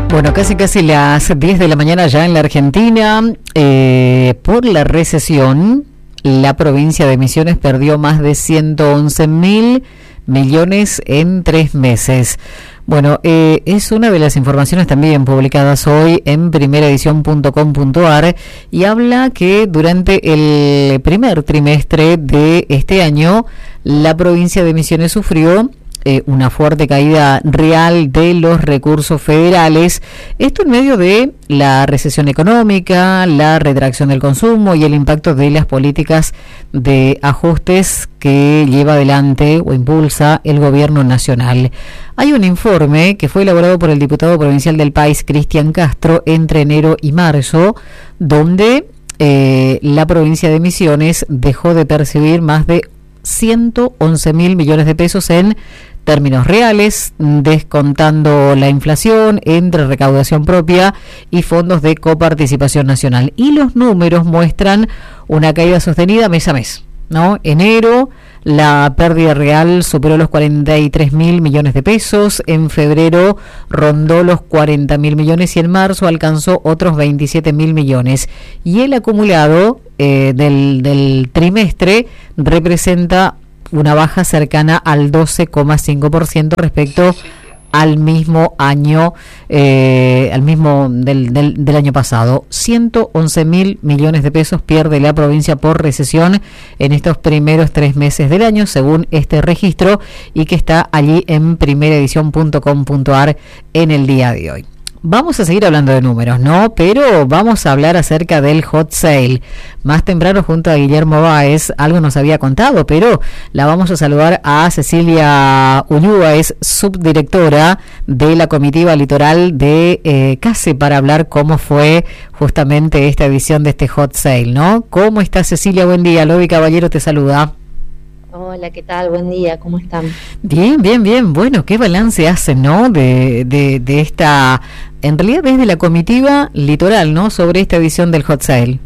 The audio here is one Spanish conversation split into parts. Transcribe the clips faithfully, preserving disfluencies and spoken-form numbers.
Bueno, casi casi las diez de la mañana ya en la Argentina. Eh, por la recesión, la provincia de Misiones perdió más de ciento once mil millones en tres meses. Bueno, eh, es una de las informaciones también publicadas hoy en primera edición punto com punto a r y habla que durante el primer trimestre de este año la provincia de Misiones sufrió Eh, una fuerte caída real de los recursos federales, esto en medio de la recesión económica, la retracción del consumo y el impacto de las políticas de ajustes que lleva adelante o impulsa el gobierno nacional. Hay un informe que fue elaborado por el diputado provincial del país, Cristian Castro, entre enero y marzo, donde eh, la provincia de Misiones dejó de percibir más de ciento once mil millones de pesos en términos reales, descontando la inflación entre recaudación propia y fondos de coparticipación nacional. Y los números muestran una caída sostenida mes a mes, ¿no? Enero, la pérdida real superó los cuarenta y tres mil millones de pesos, en febrero rondó los cuarenta mil millones y en marzo alcanzó otros veintisiete mil millones. Y el acumulado eh, del, del trimestre representa una baja cercana al doce coma cinco por ciento respecto al mismo año, eh, al mismo del, del, del año pasado. ciento once mil millones de pesos pierde la provincia por recesión en estos primeros tres meses del año, según este registro, y que está allí en primera edición punto com punto a r en el día de hoy. Vamos a seguir hablando de números, ¿no? Pero vamos a hablar acerca del hot sale. Más temprano, junto a Guillermo Báez, algo nos había contado, pero la vamos a saludar a Cecilia Ulloa, es subdirectora de la comitiva litoral de eh, CASE, para hablar cómo fue justamente esta edición de este hot sale, ¿no? ¿Cómo está, Cecilia? Buen día. Lobi Caballero te saluda. Hola, ¿qué tal? Buen día, ¿cómo están? Bien, bien, bien. Bueno, ¿qué balance hacen, no? De, de, de esta, en realidad desde la comitiva litoral, ¿no? Sobre esta edición del hot sale.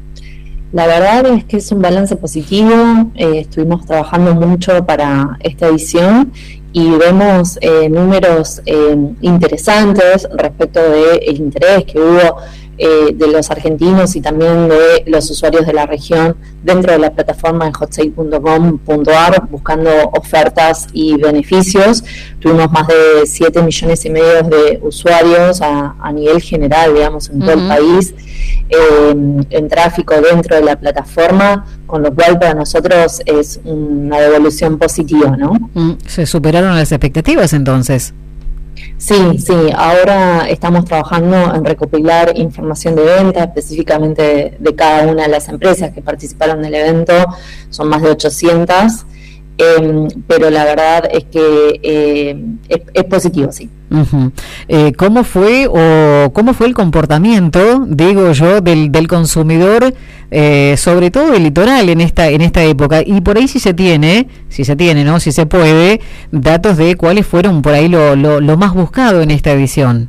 La verdad es que es un balance positivo. Eh, estuvimos trabajando mucho para esta edición y vemos eh, números eh, interesantes respecto del interés que hubo Eh, de los argentinos y también de los usuarios de la región dentro de la plataforma de hot sale punto com punto a r buscando ofertas y beneficios. Tuvimos más de siete millones y medio de usuarios a, a nivel general, digamos, en uh-huh. todo el país, eh, en tráfico dentro de la plataforma, con lo cual para nosotros es una devolución positiva, ¿no? Uh-huh. ¿Se superaron las expectativas entonces? Sí, sí, ahora estamos trabajando en recopilar información de venta, específicamente de, de cada una de las empresas que participaron del evento, son más de ochocientas, eh, pero la verdad es que eh, es, es positivo, sí. Uh-huh. Eh, ¿Cómo fue o cómo fue el comportamiento, digo yo, del, del consumidor, eh, sobre todo del litoral en esta en esta época? Y por ahí si se tiene, si se tiene, ¿no? Si se puede, datos de cuáles fueron por ahí lo, lo, lo más buscado en esta edición.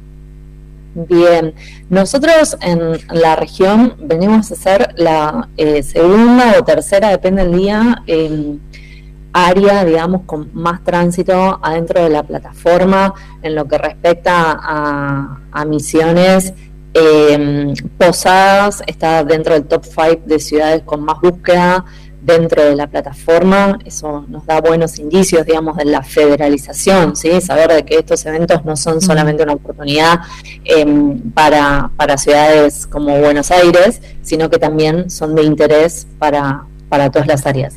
Bien, nosotros en la región venimos a ser la eh, segunda o tercera, depende del día, eh, área, digamos, con más tránsito adentro de la plataforma en lo que respecta a, a Misiones. Eh, Posadas está dentro del top cinco de ciudades con más búsqueda dentro de la plataforma. Eso nos da buenos indicios, digamos, de la federalización, ¿sí? Saber de que estos eventos no son solamente una oportunidad eh, para, para ciudades como Buenos Aires, sino que también son de interés para, para todas las áreas.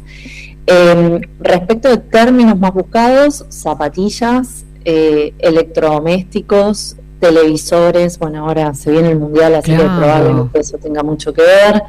Eh, respecto de términos más buscados, zapatillas, eh, electrodomésticos, televisores, bueno, ahora se viene el mundial, así claro. que probablemente eso tenga mucho que ver.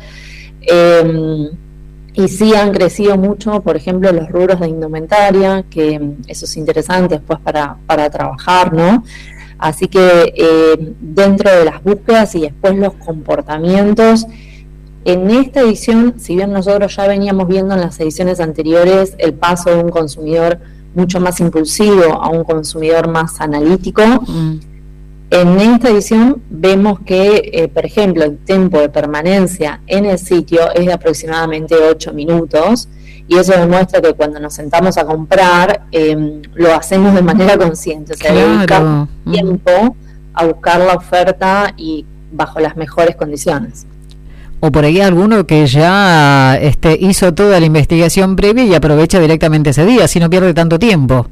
Eh, y sí han crecido mucho, por ejemplo, los rubros de indumentaria, que eso es interesante después para, para trabajar, ¿no? Así que eh, dentro de las búsquedas y después los comportamientos, en esta edición, si bien nosotros ya veníamos viendo en las ediciones anteriores el paso de un consumidor mucho más impulsivo a un consumidor más analítico, mm. en esta edición vemos que, eh, por ejemplo, el tiempo de permanencia en el sitio es de aproximadamente ocho minutos, y eso demuestra que cuando nos sentamos a comprar, eh, lo hacemos de manera consciente, o sea, claro. dedicamos tiempo a buscar la oferta y bajo las mejores condiciones. O por ahí alguno que ya este, hizo toda la investigación previa y aprovecha directamente ese día, si no pierde tanto tiempo.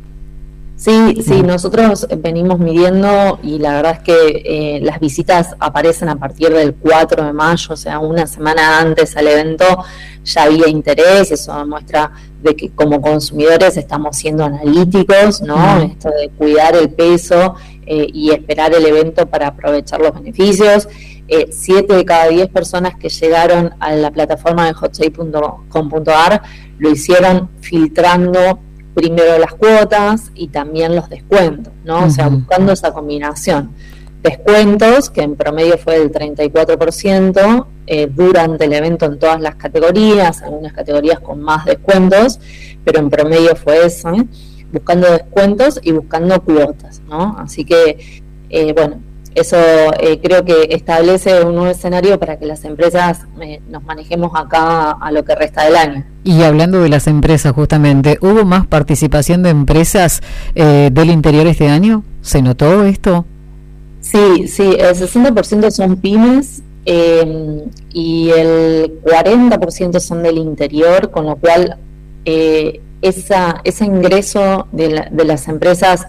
Sí, sí, nosotros venimos midiendo y la verdad es que eh, las visitas aparecen a partir del cuatro de mayo, o sea, una semana antes al evento ya había interés. Eso demuestra de que como consumidores estamos siendo analíticos, ¿no? Mm. Esto de cuidar el peso eh, y esperar el evento para aprovechar los beneficios. Eh, siete de cada diez personas que llegaron a la plataforma de hot sale punto com punto a r lo hicieron filtrando primero las cuotas y también los descuentos, ¿no? Uh-huh. O sea, buscando esa combinación. Descuentos, que en promedio fue del treinta y cuatro por ciento eh, durante el evento en todas las categorías, algunas categorías con más descuentos, pero en promedio fue eso, ¿eh? Buscando descuentos y buscando cuotas, ¿no? Así que, eh, bueno, eso eh, creo que establece un nuevo escenario para que las empresas eh, nos manejemos acá a lo que resta del año. Y hablando de las empresas, justamente, ¿hubo más participación de empresas eh, del interior este año? ¿Se notó esto? Sí, sí, el sesenta por ciento son pymes eh, y el cuarenta por ciento son del interior, con lo cual eh, esa, ese ingreso de, la, de las empresas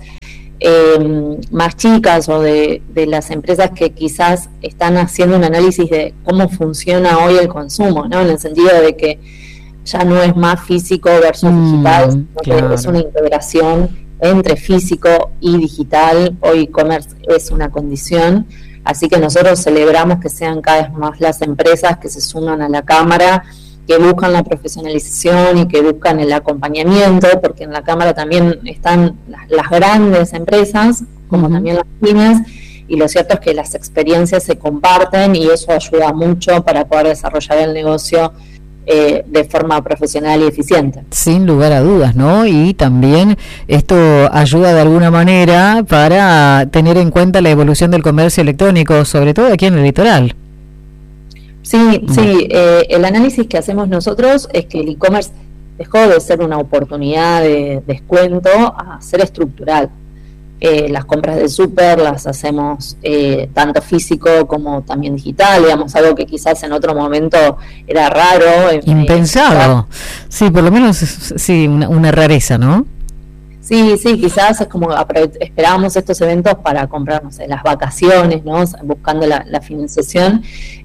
Eh, más chicas o de, de las empresas que quizás están haciendo un análisis de cómo funciona hoy el consumo, ¿no? En el sentido de que ya no es más físico versus mm, digital, sino claro. que es una integración entre físico y digital. Hoy e-commerce es una condición, así que nosotros celebramos que sean cada vez más las empresas que se suman a la cámara, que buscan la profesionalización y que buscan el acompañamiento, porque en la Cámara también están las, las grandes empresas, como uh-huh. también las pymes, y lo cierto es que las experiencias se comparten y eso ayuda mucho para poder desarrollar el negocio eh, de forma profesional y eficiente. Sin lugar a dudas, ¿no? Y también esto ayuda de alguna manera para tener en cuenta la evolución del comercio electrónico, sobre todo aquí en el litoral. Sí, sí, eh, el análisis que hacemos nosotros es que el e-commerce dejó de ser una oportunidad de descuento a ser estructural. Eh, las compras del súper las hacemos eh, tanto físico como también digital, digamos, algo que quizás en otro momento era raro. Eh, Impensado. Eh, sí, por lo menos sí, una, una rareza, ¿no? Sí, sí, quizás es como esperábamos estos eventos para comprar, no sé, las vacaciones, ¿no? Buscando la, la financiación,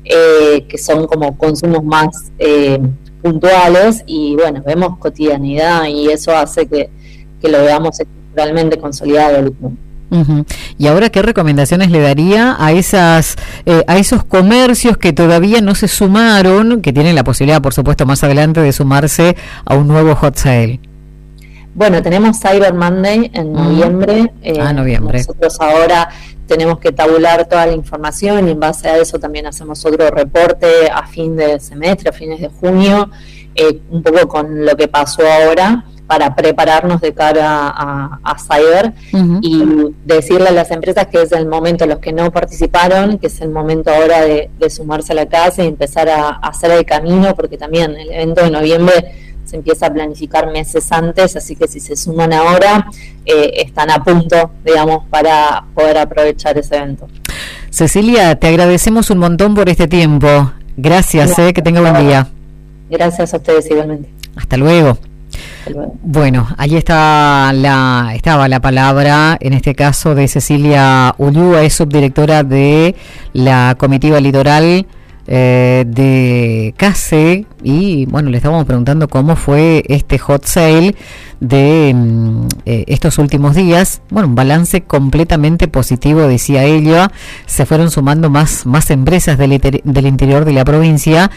eh, que son como consumos más eh, puntuales y bueno, vemos cotidianidad y eso hace que, que lo veamos estructuralmente consolidado el último. Uh-huh. Y ahora, ¿qué recomendaciones le daría a esas eh, a esos comercios que todavía no se sumaron, que tienen la posibilidad, por supuesto, más adelante de sumarse a un nuevo hot sale? Bueno, tenemos Cyber Monday en noviembre. Eh, ah, noviembre. Nosotros ahora tenemos que tabular toda la información y en base a eso también hacemos otro reporte a fin de semestre, a fines de junio, eh, un poco con lo que pasó ahora para prepararnos de cara a, a Cyber uh-huh. y decirle a las empresas que es el momento, los que no participaron, que es el momento ahora de, de sumarse a la casa y empezar a, a hacer el camino, porque también el evento de noviembre se empieza a planificar meses antes, así que si se suman ahora, eh, están a punto, digamos, para poder aprovechar ese evento. Cecilia, te agradecemos un montón por este tiempo. Gracias, no, eh, que tenga buen día. Gracias a ustedes igualmente. Hasta luego. Hasta luego. Bueno, allí está la, estaba la palabra, en este caso de Cecilia Ullúa, es subdirectora de la comitiva litoral Eh, de CASE, y bueno, le estábamos preguntando cómo fue este hot sale de eh, estos últimos días. Bueno, un balance completamente positivo, decía ella. Se fueron sumando más más empresas del, del interior de la provincia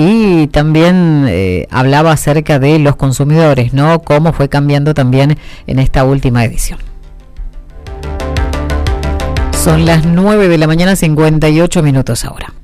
y también eh, hablaba acerca de los consumidores, ¿no? Cómo fue cambiando también en esta última edición. Son las nueve de la mañana, cincuenta y ocho minutos ahora.